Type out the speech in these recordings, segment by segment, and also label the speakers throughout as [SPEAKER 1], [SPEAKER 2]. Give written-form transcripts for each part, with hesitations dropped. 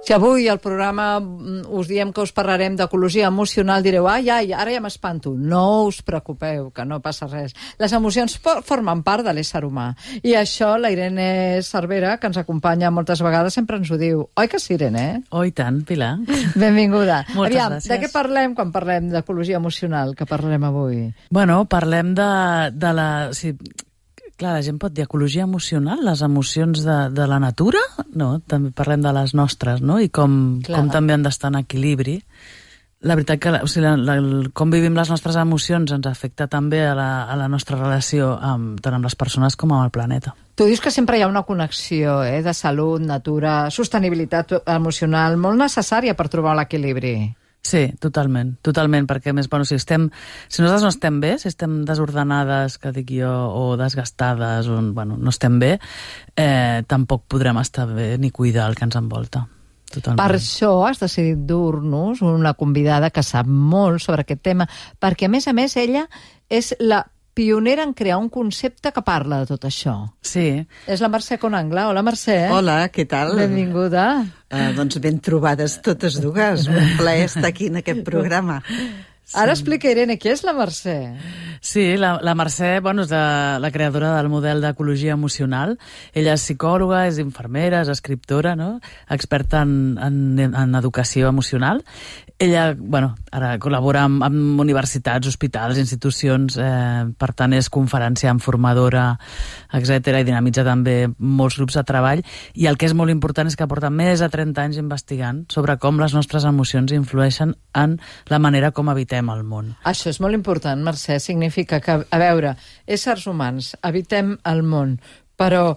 [SPEAKER 1] Si avui al programa us diem que us parlarem d'ecologia emocional, direu, ai, ara ja m'espanto. No us preocupeu, que no passa res. Les emocions formen part de l'ésser humà. I això la Irene Cervera, que ens acompanya moltes vegades, sempre ens ho diu. Oi que sí, Irene?
[SPEAKER 2] Oh, i tant, Pilar.
[SPEAKER 1] Benvinguda.
[SPEAKER 2] Moltes gràcies.
[SPEAKER 1] De què parlem quan parlem d'ecologia emocional, que parlarem avui?
[SPEAKER 2] Bueno, parlem de la... Clar, la gent pot dir ecologia emocional, les emocions de la natura, no? També parlem de les nostres, no? I com també han d'estar en equilibri. La veritat que com vivim les nostres emocions ens afecta també a la nostra relació tant amb les persones com amb el planeta.
[SPEAKER 1] Tu dius que sempre hi ha una connexió de salut, natura, sostenibilitat emocional molt necessària per trobar l'equilibri.
[SPEAKER 2] Sí, totalment, perquè a més, si nosaltres no estem bé, si estem desordenades, que dic jo, o desgastades, o no estem bé, tampoc podrem estar bé ni cuidar el que ens envolta. Totalment. Per
[SPEAKER 1] això has decidit dur-nos una convidada que sap molt sobre aquest tema, perquè a més ella és la pionera en crear un concepte que parla de tot això.
[SPEAKER 2] Sí.
[SPEAKER 1] És la Mercè Conangla. Hola, Mercè.
[SPEAKER 3] Hola, què tal?
[SPEAKER 1] Benvinguda.
[SPEAKER 3] Doncs ben trobades totes dues. Un plaer estar aquí en aquest programa.
[SPEAKER 1] Sí. Ara explica, Irene, qui és la Mercè?
[SPEAKER 2] Sí, la Mercè, és la creadora del model d'ecologia emocional. Ella és psicòloga, és infermera, és escriptora, no? Experta en educació emocional. Ella, ara col·labora amb universitats, hospitals, institucions, per tant és conferenciant, formadora, etc. i dinamitza també molts grups de treball. I el que és molt important és que porta més de 30 anys investigant sobre com les nostres emocions influeixen en la manera com habitem el món.
[SPEAKER 1] Això és molt important, Mercè. Significa que, a veure, éssers humans, habitem el món, però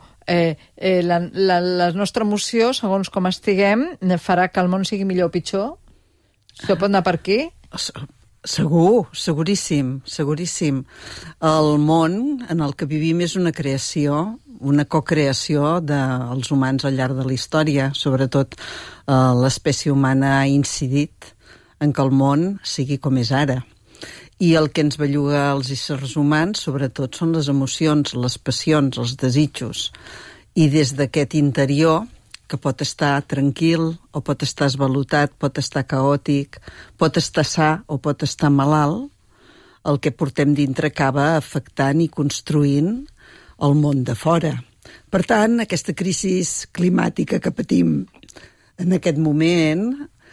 [SPEAKER 1] la nostra emoció, segons com estiguem, farà que el món sigui millor o pitjor? Això pot anar per aquí?
[SPEAKER 3] Segur, seguríssim. El món en el que vivim és una creació, una cocreació dels humans al llarg de la història. Sobretot l'espècie humana ha incidit en que el món sigui com és ara. I el que ens belluga als éssers humans, sobretot, són les emocions, les passions, els desitjos. I des d'aquest interior, que pot estar tranquil o pot estar esvalotat, pot estar caòtic, pot estar sa o pot estar malalt, el que portem dintre acaba afectant i construint el món de fora. Per tant, aquesta crisi climàtica que patim en aquest moment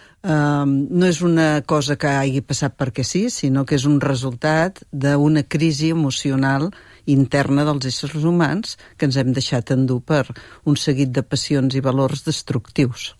[SPEAKER 3] no és una cosa que hagi passat perquè sí, sinó que és un resultat d'una crisi emocional interna dels éssers humans que ens hem deixat endur per un seguit de passions i valors destructius.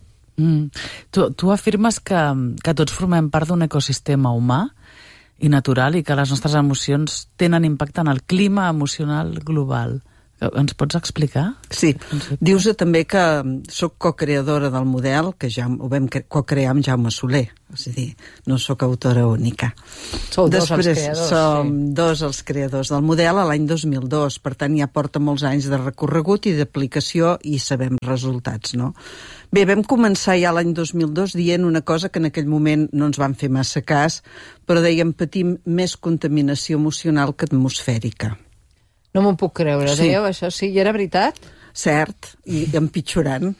[SPEAKER 2] Tu afirmes que tots formem part d'un ecosistema humà i natural i que les nostres emocions tenen impacte en el clima emocional global. Ens pots explicar?
[SPEAKER 3] Sí. Dius també que sóc cocreadora del model, que ja ho vam cocrear amb Jaume Soler. És a dir, no sóc autora única.
[SPEAKER 1] Sou dos els creadors.
[SPEAKER 3] Som dos els creadors del model a l'any 2002. Per tant, ja porta molts anys de recorregut i d'aplicació i sabem resultats, no? Bé, vam començar ja l'any 2002 dient una cosa que en aquell moment no ens van fer massa cas, però dèiem patim més contaminació emocional que atmosfèrica.
[SPEAKER 1] No m'ho puc creure,
[SPEAKER 3] sí.
[SPEAKER 1] Dèieu això? Sí, i era veritat?
[SPEAKER 3] Cert, i empitjorant.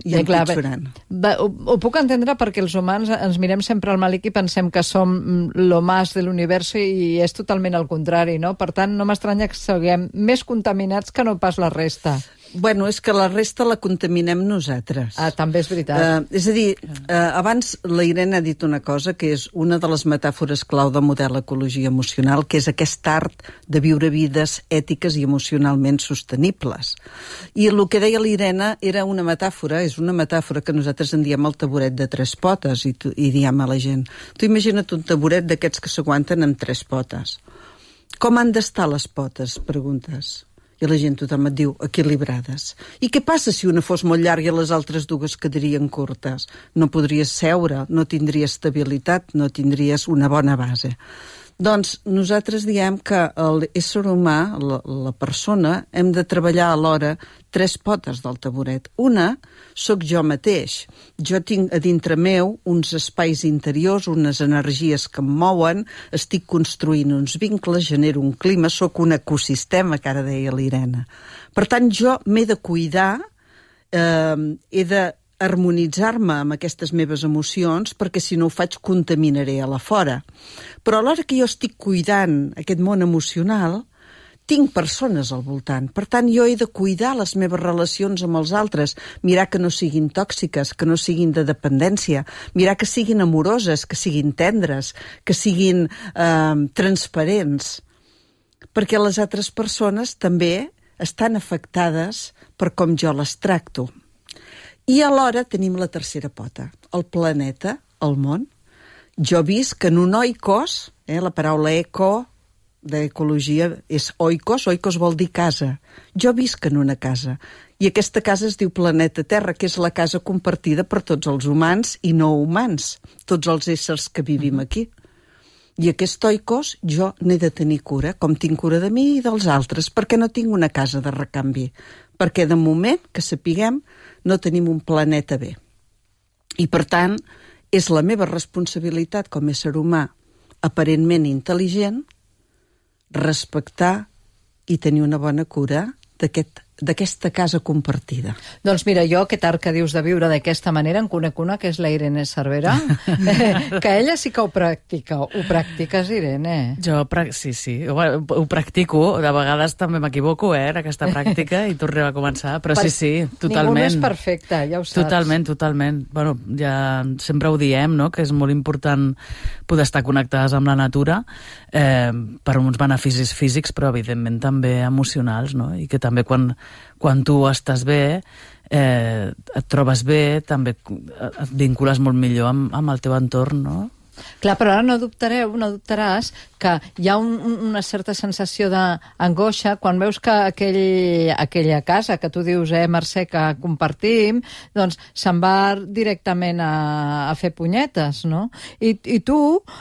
[SPEAKER 1] Ho puc entendre perquè els humans ens mirem sempre al malic i pensem que som lo más de l'univers i és totalment el contrari, no? Per tant, no m'estranya que siguem més contaminats que no pas la resta.
[SPEAKER 3] Bueno, és que la resta la contaminem nosaltres.
[SPEAKER 1] També és veritat.
[SPEAKER 3] És a dir, abans la Irene ha dit una cosa que és una de les metàfores clau del model ecologia emocional, que és aquest art de viure vides ètiques i emocionalment sostenibles. I el que deia la Irene era una metàfora, és una metàfora que nosaltres en diem el taburet de 3 potes i diem a la gent. Tu imagina't un taburet d'aquests que s'aguanten amb 3 potes. Com han d'estar les potes, preguntes? I la gent, tothom et diu, equilibrades. I què passa si una fos molt llarga i les altres dues quedarien curtes? No podries seure, no tindries estabilitat, no tindries una bona base. Doncs nosaltres diem que l'ésser humà, la persona, hem de treballar alhora 3 potes del taburet. Una, sóc jo mateix. Jo tinc a dintre meu uns espais interiors, unes energies que em mouen, estic construint uns vincles, genero un clima, sóc un ecosistema, que ara deia l'Irene. Per tant, jo m'he de cuidar, he de harmonitzar-me amb aquestes meves emocions, perquè si no ho faig contaminaré a la fora. Però alhora que jo estic cuidant aquest món emocional, tinc persones al voltant. Per tant, jo he de cuidar les meves relacions amb els altres, mirar que no siguin tòxiques, que no siguin de dependència, mirar que siguin amoroses, que siguin tendres, que siguin transparents, perquè les altres persones també estan afectades per com jo les tracto. I alhora tenim la tercera pota, el planeta, el món. Jo visc en un oikos, la paraula eco d'ecologia és oikos, oikos vol dir casa. Jo visc en una casa, i aquesta casa es diu planeta Terra, que és la casa compartida per tots els humans i no humans, tots els éssers que vivim aquí. I aquest oikos jo n'he de tenir cura, com tinc cura de mi i dels altres, perquè no tinc una casa de recanvi, perquè de moment, que sapiguem, no tenim un planeta bé. I per tant, és la meva responsabilitat com a ésser humà aparentment intel·ligent respectar i tenir una bona cura d'aquesta casa compartida.
[SPEAKER 1] Doncs mira, jo aquest art que dius de viure d'aquesta manera en conec una, que és la Irene Cervera, que ella sí que ho practica. Ho practiques, Irene?
[SPEAKER 2] Jo, sí, ho practico. De vegades també m'equivoco, en aquesta pràctica, i tornem a començar, però sí, totalment.
[SPEAKER 1] Ningú no és perfecte, ja ho saps.
[SPEAKER 2] Totalment. Bueno, ja sempre ho diem, no?, que és molt important poder estar connectades amb la natura per uns beneficis físics, però evidentment també emocionals, no?, i que també quan tu estàs bé, et trobes bé, també et vincules molt millor amb el teu entorn, no?
[SPEAKER 1] Clar, però ara no dubtaràs que hi ha una certa sensació d'angoixa quan veus que aquella casa que tu dius, Mercè, que compartim, doncs se'n va directament a fer punyetes, no? I tu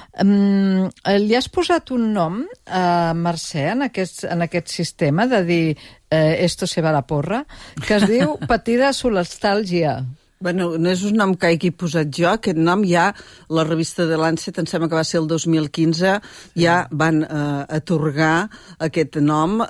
[SPEAKER 1] li has posat un nom, Mercè, en aquest sistema de dir esto se va a la porra, que es diu patida solestàlgia.
[SPEAKER 3] Bueno, no és un nom que hagi posat jo, aquest nom ja la revista de Lancet, em sembla que va ser el 2015, ja van atorgar aquest nom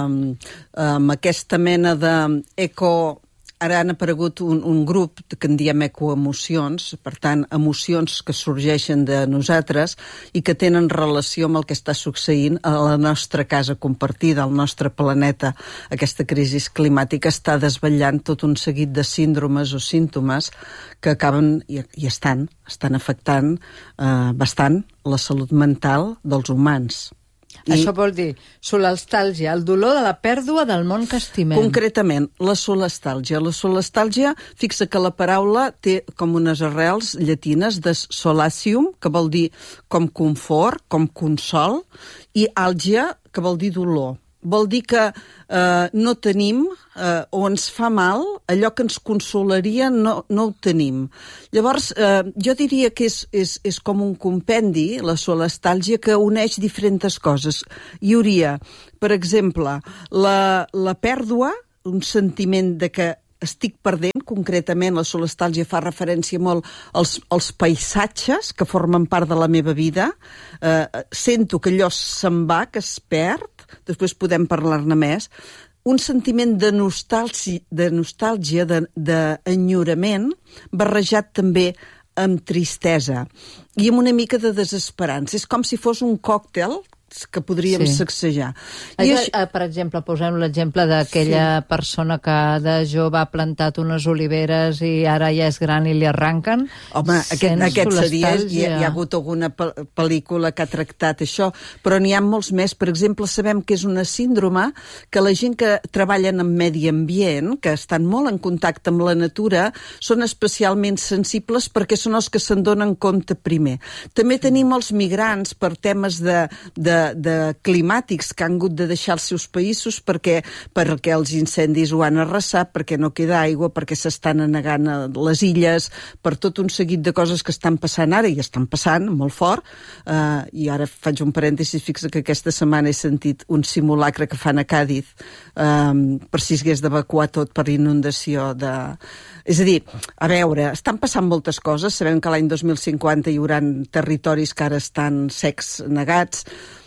[SPEAKER 3] amb aquesta mena d'eco. Ara han aparegut un grup que en diem ecoemocions, per tant, emocions que sorgeixen de nosaltres i que tenen relació amb el que està succeint a la nostra casa compartida, al nostre planeta. Aquesta crisi climàtica està desvetllant tot un seguit de síndromes o símptomes que acaben i estan afectant bastant la salut mental dels humans.
[SPEAKER 1] Això vol dir solestàlgia, el dolor de la pèrdua del món que estimem.
[SPEAKER 3] Concretament, la solestàlgia. La solestàlgia, fixa que la paraula té com unes arrels llatines de solatium, que vol dir com confort, com consol, i àlgia, que vol dir dolor. Vol dir que no tenim o ens fa mal, allò que ens consolaria no ho tenim. Llavors, jo diria que és com un compendi, la solestàlgia, que uneix diferents coses. Hi hauria, per exemple, la pèrdua, un sentiment de que estic perdent, concretament la solestàlgia fa referència molt als paisatges que formen part de la meva vida. Sento que allò se'n va, que es perd, després podem parlar-ne més. Un sentiment de nostàlgia, d'enyorament, barrejat també amb tristesa i amb una mica de desesperança. És com si fos un còctel que podríem sacsejar.
[SPEAKER 1] Per exemple, posem l'exemple d'aquella persona que de jove ha plantat unes oliveres i ara ja és gran i li arranquen.
[SPEAKER 3] Home, aquest seria, hi ha hagut alguna pel·lícula que ha tractat això, però n'hi ha molts més. Per exemple, sabem que és una síndrome que la gent que treballen en medi ambient, que estan molt en contacte amb la natura, són especialment sensibles perquè són els que se'n donen compte primer. També tenim els migrants per temes de climàtics que han hagut de deixar els seus països perquè els incendis ho han arrasat, perquè no queda aigua, perquè s'estan anegant a les illes, per tot un seguit de coses que estan passant ara, i estan passant molt fort. I ara faig un parèntesi, fixa que aquesta setmana he sentit un simulacre que fan a Càdiz per si s'hagués d'evacuar tot per inundació de... És a dir, a veure, estan passant moltes coses, sabem que l'any 2050 hi haurà territoris que ara estan secs, negats.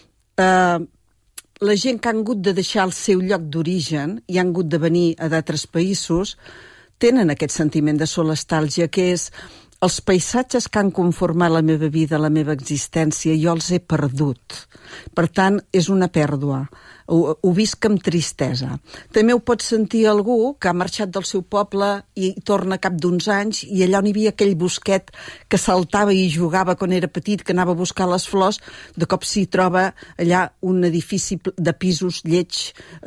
[SPEAKER 3] La gent que han hagut de deixar el seu lloc d'origen i han hagut de venir a d'altres països tenen aquest sentiment de solestàlgia, que és els paisatges que han conformat la meva vida, la meva existència, jo els he perdut. Per tant, és una pèrdua. Ho visc amb tristesa. També ho pot sentir algú que ha marxat del seu poble i torna a cap d'uns anys i allà on hi havia aquell bosquet que saltava i jugava quan era petit, que anava a buscar les flors, de cop s'hi troba allà un edifici de pisos lleig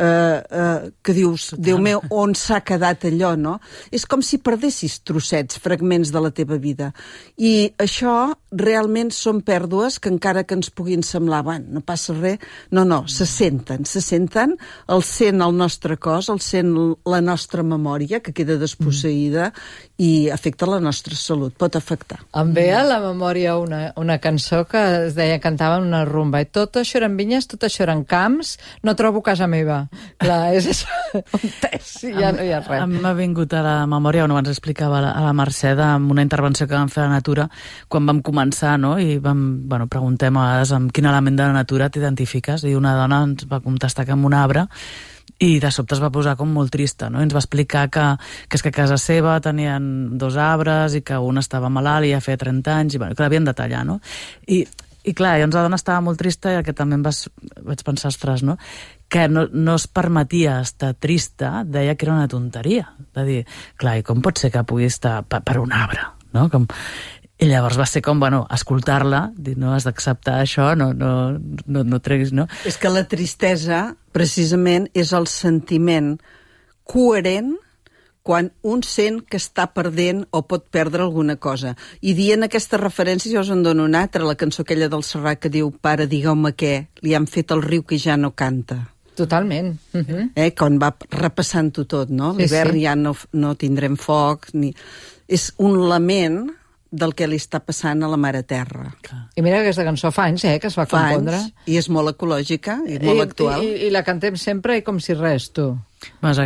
[SPEAKER 3] que dius, Déu meu, on s'ha quedat allò, no? És com si perdessis trossets, fragments de la teva vida. I això realment són pèrdues que encara que ens puguin semblar, bueno, no passa res, no, se senten, el sent el nostre cos, el sent la nostra memòria, que queda desposseïda i afecta la nostra salut, pot afectar.
[SPEAKER 1] Em ve a la memòria una cançó que es deia, cantava en una rumba, i tot això eren vinyes, tot això eren camps, no trobo casa meva. Clar, és això, ja no hi ha res.
[SPEAKER 2] M'ha vingut a la memòria, on abans explicava a la Mercè, amb una intervenció que vam fer a la natura, quan vam començar, no? I preguntem a vegades amb quin element de la natura t'identifiques, i una dona ens va contestar que amb un arbre, i de sobte es va posar com molt trista, no? I ens va explicar que és que a casa seva tenien 2 arbres i que un estava malalt i ja feia 30 anys, i que l'havien de tallar, no? I clar, llavors la dona estava molt trista i el que també vaig pensar, ostres, no? Que no es permetia estar trista, deia que era una tonteria. Va dir, clar, i com pot ser que pugui estar per un arbre, no? I llavors va ser com, escoltar-la, dir, no, has d'acceptar això, no treguis, no?
[SPEAKER 3] És que la tristesa, precisament, és el sentiment coherent quan un sent que està perdent o pot perdre alguna cosa. I dient aquesta referència, jo us en dono una altra, la cançó aquella del Serrat que diu «Pare, digueu-me què, li han fet el riu que ja no canta».
[SPEAKER 1] Totalment.
[SPEAKER 3] Quan va repassant-ho tot, no? L'hivern ja no tindrem foc, ni... És un lament del que li està passant a la Mare Terra.
[SPEAKER 1] I mira que aquesta cançó fa anys, que es va compondre.
[SPEAKER 3] I és molt ecològica i molt actual.
[SPEAKER 1] I la cantem sempre i com si res, tu.
[SPEAKER 2] En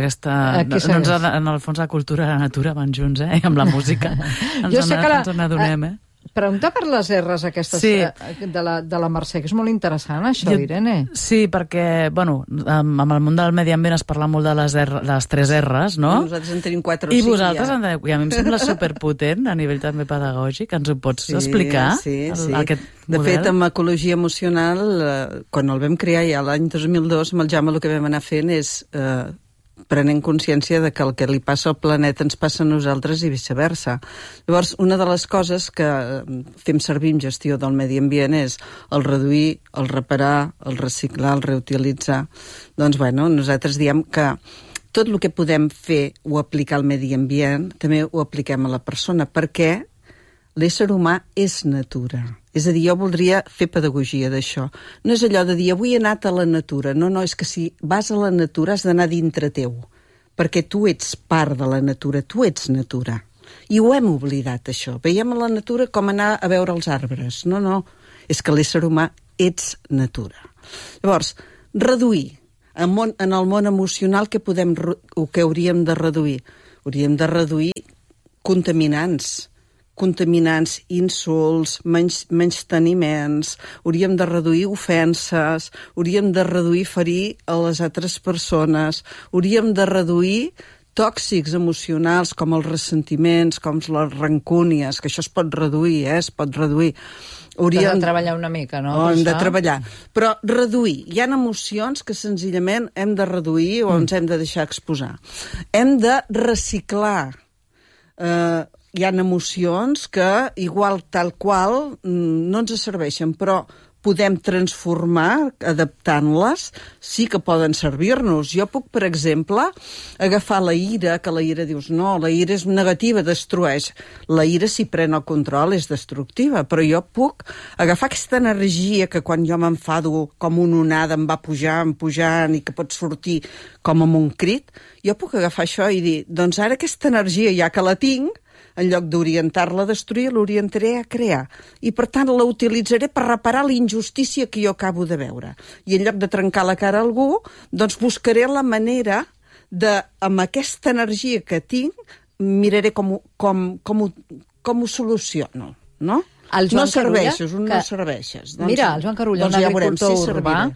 [SPEAKER 2] el fons la cultura i la natura van junts, amb la música. Ens n'adonem,
[SPEAKER 1] Pregunta per les R's aquestes de la Mercè, que és molt interessant, això, Irene.
[SPEAKER 2] Sí, perquè, amb el món del medi ambient es parla molt de les 3 R's, no?
[SPEAKER 3] Nosaltres en tenim 4 o 5.
[SPEAKER 2] I vosaltres en dèieu, i a mi em sembla superpotent a nivell també pedagògic. Ens ho pots explicar?
[SPEAKER 3] Sí. De fet, amb Ecologia Emocional, quan el vam crear ja l'any 2002, amb el Jaume el que vam anar fent és prenent consciència de que el que li passa al planeta ens passa a nosaltres i viceversa. Llavors, una de les coses que fem servir en gestió del medi ambient és el reduir, el reparar, el reciclar, el reutilitzar. Doncs, nosaltres diem que tot el que podem fer o aplicar al medi ambient també ho apliquem a la persona, perquè l'ésser humà és natura. És a dir, jo voldria fer pedagogia d'això. No és allò de dir, avui he anat a la natura. No, és que si vas a la natura has d'anar dintre teu, perquè tu ets part de la natura, tu ets natura. I ho hem oblidat, això. Veiem a la natura com anar a veure els arbres. No, és que l'ésser humà ets natura. Llavors, reduir. En el món emocional, què hauríem de reduir? Hauríem de reduir contaminants, insults, menysteniments, hauríem de reduir ofenses, hauríem de reduir ferir a les altres persones, hauríem de reduir tòxics emocionals com els ressentiments, com les rancúnies, que això es pot reduir, es pot reduir.
[SPEAKER 1] Hauríem de treballar una mica, no?
[SPEAKER 3] Hem de treballar. Però reduir. Hi ha emocions que senzillament hem de reduir o ens hem de deixar exposar. Hem de reciclar. Hi ha emocions que, igual tal qual, no ens serveixen, però podem transformar, adaptant-les, sí que poden servir-nos. Jo puc, per exemple, agafar la ira, que la ira dius, no, la ira és negativa, destrueix. La ira, si pren el control, és destructiva, però jo puc agafar aquesta energia que quan jo m'enfado com una onada em va pujant i que pot sortir com amb un crit, jo puc agafar això i dir, doncs ara aquesta energia, ja que la tinc, en lloc d'orientar-la a destruir, l'orientaré a crear. I, per tant, la utilitzaré per reparar la injustícia que jo acabo de veure. I en lloc de trencar la cara a algú, doncs buscaré la manera de, amb aquesta energia que tinc, miraré com ho soluciono, no? No serveixes, no serveixes.
[SPEAKER 1] Mira, el Joan Carulla, un agricultor urbà,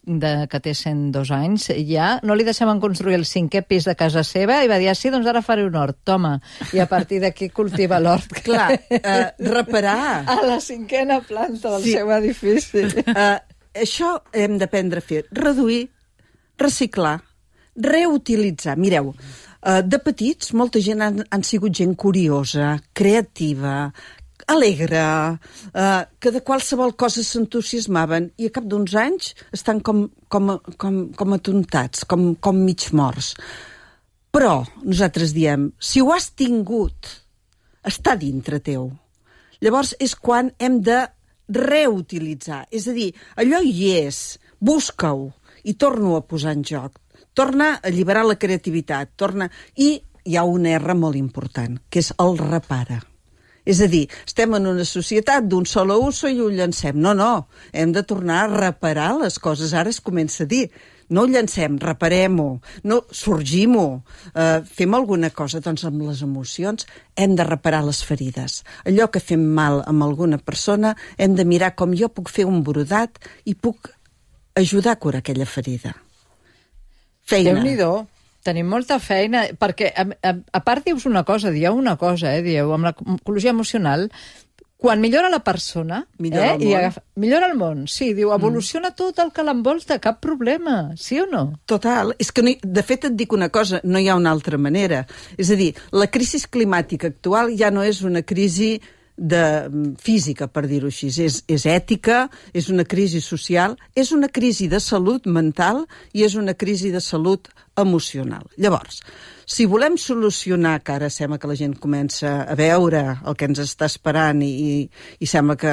[SPEAKER 1] que té 102 anys, ja no li deixaven construir el 5è pis de casa seva i va dir, sí, doncs ara faré un hort, toma. I a partir d'aquí cultiva l'hort.
[SPEAKER 3] Clar, reparar.
[SPEAKER 1] A la 5ª planta del seu edifici.
[SPEAKER 3] Això hem d'aprendre a fer. Reduir, reciclar, reutilitzar. Mireu, de petits molta gent han sigut gent curiosa, creativa, alegre, que de qualsevol cosa s'entusiasmaven i a cap d'uns anys estan com atontats, com mig morts. Però nosaltres diem, si ho has tingut, està dintre teu. Llavors és quan hem de reutilitzar. És a dir, allò hi és, busca-ho i torna-ho a posar en joc. Torna a alliberar la creativitat. I hi ha una R molt important, que és el repara. És a dir, estem en una societat d'un solo uso i ho llancem. No, hem de tornar a reparar les coses. Ara es comença a dir, no ho llancem, reparem-ho, no, sorgim-ho, fem alguna cosa. Doncs amb les emocions hem de reparar les ferides. Allò que fem mal amb alguna persona, hem de mirar com jo puc fer un brodat i puc ajudar a curar aquella ferida. Feina.
[SPEAKER 1] Déu-n'hi-do. Tenim molta feina, perquè a part dieu una cosa, dieu, amb l'ecologia emocional, quan millora la persona,
[SPEAKER 3] millora el món.
[SPEAKER 1] Millora el món, sí, diu, evoluciona tot el que l'envolta, cap problema, sí o no?
[SPEAKER 3] Total, és que de fet et dic una cosa, no hi ha una altra manera. És a dir, la crisi climàtica actual ja no és una crisi física, per dir-ho així, és ètica, és una crisi social, és una crisi de salut mental i és una crisi de salut emocional. Llavors, si volem solucionar, que ara sembla que la gent comença a veure el que ens està esperant i sembla que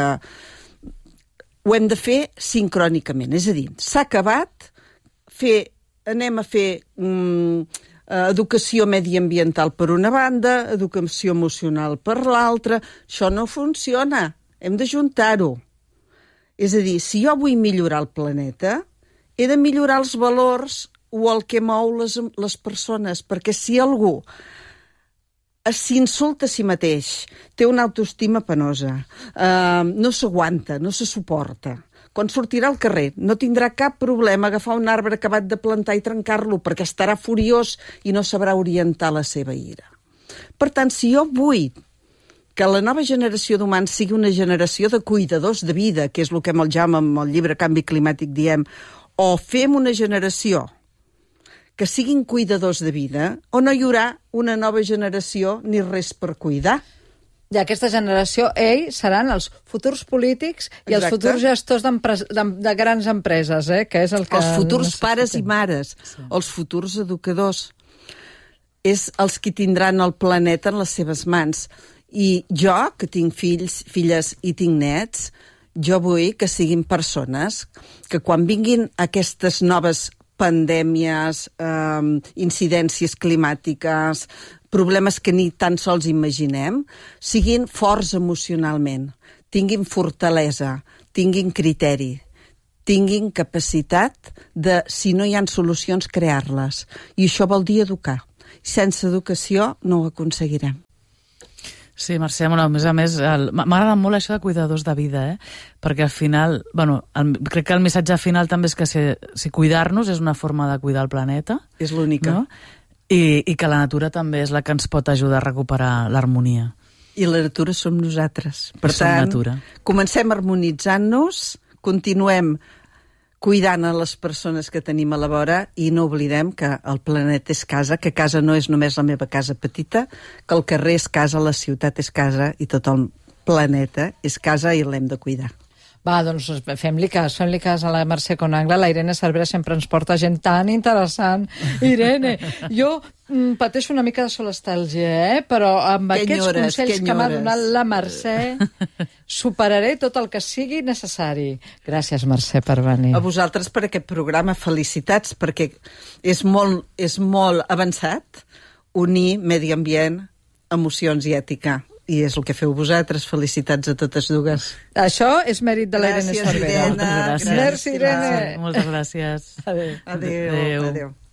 [SPEAKER 3] ho hem de fer sincrònicament, és a dir, s'ha acabat, anem a fer educació mediambiental per una banda, educació emocional per l'altra. Això no funciona, hem de juntar-ho. És a dir, si jo vull millorar el planeta, he de millorar els valors o el que mou les persones, perquè si algú s'insulta a si mateix, té una autoestima penosa, no s'aguanta, no se suporta, quan sortirà al carrer no tindrà cap problema agafar un arbre acabat de plantar i trencar-lo perquè estarà furiós i no sabrà orientar la seva ira. Per tant, si jo vull que la nova generació d'humans sigui una generació de cuidadors de vida, que és el que amb el Jaume, amb el llibre Canvi Climàtic diem, o fem una generació que siguin cuidadors de vida, o no hi haurà una nova generació ni res per cuidar.
[SPEAKER 1] I aquesta generació, ells seran els futurs polítics i els futurs gestors de grans empreses, que és el que...
[SPEAKER 3] Els futurs pares i mares, els futurs educadors. És els que tindran el planeta en les seves mans. I jo, que tinc fills, filles i tinc nets, jo vull que siguin persones que quan vinguin aquestes noves pandèmies, incidències climàtiques, problemes que ni tan sols imaginem, siguin forts emocionalment, tinguin fortalesa, tinguin criteri, tinguin capacitat de, si no hi ha solucions, crear-les. I això vol dir educar. Sense educació no ho aconseguirem.
[SPEAKER 2] Sí, Mercè, a més, m'ha agradat molt això de cuidadors de vida, perquè al final, crec que el missatge final també és que si cuidar-nos és una forma de cuidar el planeta.
[SPEAKER 3] És l'única.
[SPEAKER 2] No? I que la natura també és la que ens pot ajudar a recuperar l'harmonia.
[SPEAKER 3] I la natura som nosaltres. Per tant, comencem harmonitzant-nos, continuem cuidant a les persones que tenim a la vora i no oblidem que el planeta és casa, que casa no és només la meva casa petita, que el carrer és casa, la ciutat és casa i tot el planeta és casa i l'hem de cuidar.
[SPEAKER 1] Va, doncs fem-li cas a la Mercè Conangle. La Irene Cervera sempre ens porta gent tan interessant. Irene, jo pateixo una mica de solestàlgia, però amb aquests consells que m'ha donat la Mercè superaré tot el que sigui necessari. Gràcies, Mercè, per venir.
[SPEAKER 3] A vosaltres per aquest programa, felicitats, perquè és molt avançat unir medi ambient, emocions i ètica. I és el que feu vosaltres. Felicitats a totes dues.
[SPEAKER 1] Això és mèrit de la Irene Cervera.
[SPEAKER 3] Gràcies, Irene.
[SPEAKER 1] Merci, Irene.
[SPEAKER 2] Moltes gràcies.
[SPEAKER 3] Adéu.